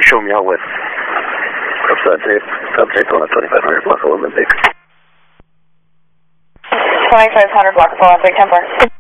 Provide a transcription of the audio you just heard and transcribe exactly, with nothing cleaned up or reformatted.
show me out with. Upside tape, subject on a twenty-five hundred block Olympic. twenty-five hundred block Olympic, ten four.